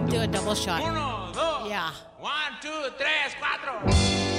Do a double shot. Uno, dos. Yeah. 1, 2, 3, 4.